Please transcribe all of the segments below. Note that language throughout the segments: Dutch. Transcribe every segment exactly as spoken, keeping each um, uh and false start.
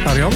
Arjan?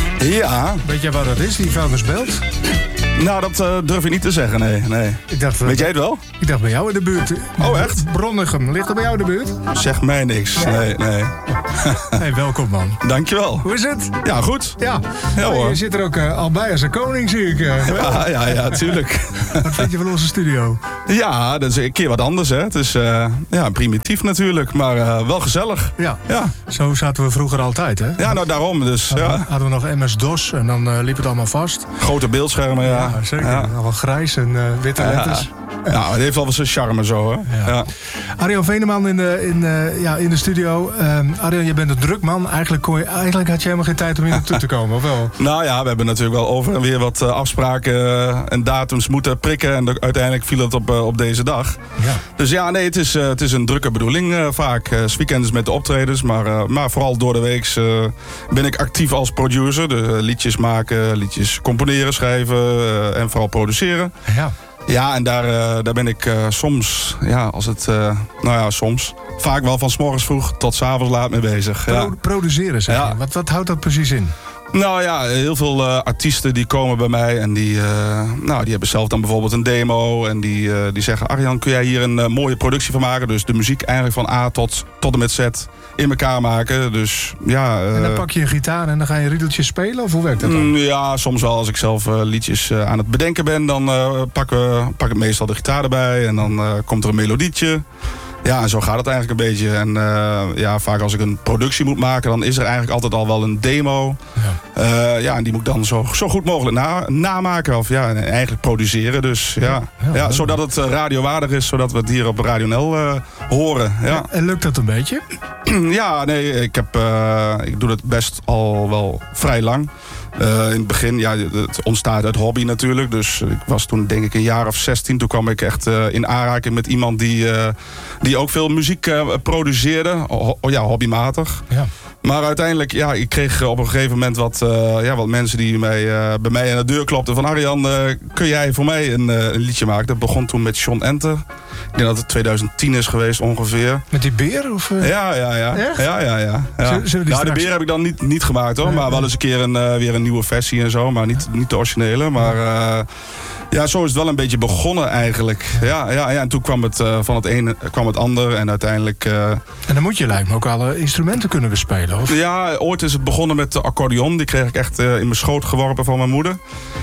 Ja. Weet jij waar dat is, die vuilnisbelt? Nou, dat uh, durf ik niet te zeggen, nee. nee. Ik dacht, uh, Weet jij het wel? Ik dacht bij jou in de buurt. Oh, echt? Bronnegem, ligt er bij jou in de buurt? Zeg mij niks, nee, nee. Hey, welkom man. Dankjewel. Hoe is het? Ja, goed. Ja, ja oh, hoor. Je zit er ook uh, al bij als een koning, zie ik. Uh. Ja, ja, ja, tuurlijk. Wat vind je van onze studio? Ja, dat is een keer wat anders, hè. Het is uh, ja, primitief natuurlijk, maar uh, wel gezellig. Ja. ja, zo zaten we vroeger altijd, hè? Ja, nou daarom dus. Hadden, ja. we, hadden we nog M S-DOS en dan uh, liep het allemaal vast. Grote beeldschermen, ja. Ja, zeker. Ja. Allemaal grijs en uh, witte ja. letters. Ja. Nou, het heeft wel wel zijn charme zo, hè. Ja. Ja. Arjan Veneman in de, in, uh, ja, in de studio. Um, Arjan, je bent een druk man. Eigenlijk, kon je, eigenlijk had je helemaal geen tijd om hier naartoe te komen, of wel? Nou ja, we hebben natuurlijk wel over en weer wat uh, afspraken uh, en datums moeten prikken. En de, uiteindelijk viel het op, uh, op deze dag. Ja. Dus ja, nee, het is, uh, het is een drukke bedoeling uh, vaak. Uh, 's weekends met de optredens, maar, uh, maar vooral door de week uh, ben ik actief als producer. Dus uh, liedjes maken, liedjes componeren, schrijven uh, en vooral produceren. Ja. Ja, en daar, uh, daar ben ik uh, soms, ja, als het, uh, nou ja, soms, vaak wel van 's morgens vroeg tot 's avonds laat mee bezig. Pro- ja. Produceren, zeg je. Ja. Wat, wat houdt dat precies in? Nou ja, heel veel uh, artiesten die komen bij mij en die, uh, nou, die hebben zelf dan bijvoorbeeld een demo. En die, uh, die zeggen, Arjan, kun jij hier een uh, mooie productie van maken? Dus de muziek eigenlijk van A tot, tot en met Z in elkaar maken. Dus ja... Uh, en dan pak je een gitaar en dan ga je riedeltjes spelen? Of hoe werkt dat dan? Mm, ja, soms wel. Als ik zelf uh, liedjes uh, aan het bedenken ben, dan uh, pak, uh, pak ik meestal de gitaar erbij. En dan uh, komt er een melodietje. Ja, en zo gaat het eigenlijk een beetje. En uh, ja, vaak als ik een productie moet maken, dan is er eigenlijk altijd al wel een demo. Ja, uh, ja en die moet ik dan zo, zo goed mogelijk na, namaken. Of ja, eigenlijk produceren. Dus ja, ja, ja, ja zodat het uh, radiowaardig is, zodat we het hier op Radio N L uh, horen. Ja. En lukt dat een beetje? Ja, nee, ik, heb, uh, ik doe het best al wel vrij lang. Uh, in het begin, ja, het ontstaat uit hobby natuurlijk. Dus ik was toen denk ik een jaar of zestien. Toen kwam ik echt uh, in aanraking met iemand die, uh, die ook veel muziek uh, produceerde. Ho- ja, hobbymatig. Ja. Maar uiteindelijk, ja, ik kreeg op een gegeven moment wat, uh, ja, wat mensen die mij, uh, bij mij aan de deur klopten. Van Arjan, uh, kun jij voor mij een, uh, een liedje maken? Dat begon toen met John Enter. Ik denk dat het twintig tien is geweest ongeveer. Met die beer? Of, uh... Ja, ja, ja. Echt? ja, ja, ja, ja. Zullen we die nou, straks... de beer heb ik dan niet, niet gemaakt hoor. Nee, maar nee. wel eens een keer een, uh, weer een nieuwe versie en zo. Maar niet, niet de originele. Maar uh, ja, zo is het wel een beetje begonnen eigenlijk. Ja, ja, ja. En toen kwam het uh, van het ene kwam het ander. En uiteindelijk... Uh... En dan moet je lijkt me ook alle instrumenten kunnen bespelen, of? Ja, ooit is het begonnen met de accordeon. Die kreeg ik echt uh, in mijn schoot geworpen van mijn moeder.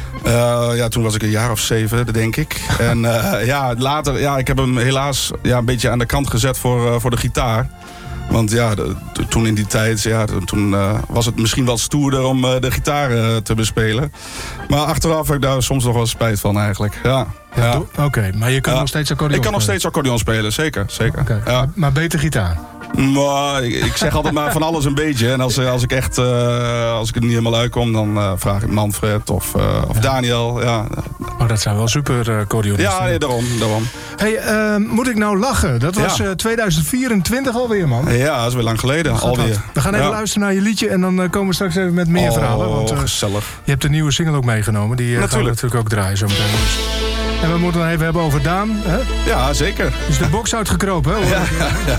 Uh, ja, toen was ik een jaar of zeven, denk ik. En uh, ja, later, ja, ik heb hem helaas ja, een beetje aan de kant gezet voor, uh, voor de gitaar. Want ja, de, de, toen in die tijd, ja, toen uh, was het misschien wel stoerder om uh, de gitaar uh, te bespelen. Maar achteraf heb ik daar soms nog wel spijt van eigenlijk, ja. Ja, ja. Oké, okay, maar je kan ja. nog steeds accordeon Ik kan nog spelen. steeds accordeon spelen, zeker. zeker. Okay. Ja. Maar, maar beter gitaar? Maar ik, ik zeg altijd maar van alles een beetje. En als, als ik echt, uh, als ik er niet helemaal uitkom, dan uh, vraag ik Manfred of, uh, of ja. Daniel. Ja. Oh, dat zijn wel super uh, accordeonisten. Ja, nee, daarom, daarom. Hey, uh, moet ik nou lachen? Dat was ja. uh, tweeduizend vierentwintig alweer, man. Ja, dat is weer lang geleden, alweer. Dat. We gaan even ja. luisteren naar je liedje en dan uh, komen we straks even met meer oh, verhalen. Want, uh, gezellig. Je hebt een nieuwe single ook meegenomen. Die uh, gaan we natuurlijk ook draaien zo meteen. En we moeten het even hebben over Daan. Hè? Ja, zeker. Is de box uitgekropen, hè? Ja, ja, ja.